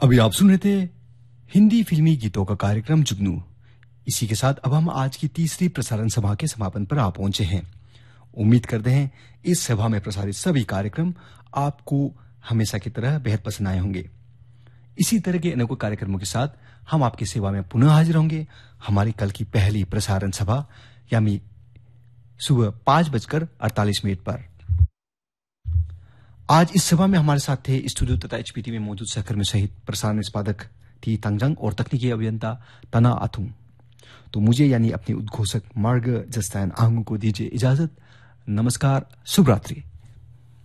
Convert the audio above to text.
अभी आप सुन रहे थे हिंदी फिल्मी गीतों का कार्यक्रम जुगनू। इसी के साथ अब हम आज की तीसरी प्रसारण सभा के समापन पर आ पहुंचे हैं। उम्मीद करते हैं इस सभा में प्रसारित सभी कार्यक्रम आपको हमेशा की तरह बेहद पसंद आए होंगे। इसी तरह के अनेकों कार्यक्रमों के साथ हम आपकी सेवा में पुनः हाजिर होंगे हमारी कल की पहली प्रसारण सभा यानी सुबह 5:48 पर। आज इस सभा में हमारे साथ थे स्टूडियो तथा एचपीटी में मौजूद सहकर्मी सहित प्रसारण निष्पादक थी तंगजंग और तकनीकी अभियंता तना आथुंग। तो मुझे यानी अपने उद्घोषक मार्ग जस्तान आंगू को दीजिए इजाजत। नमस्कार, शुभ रात्रि।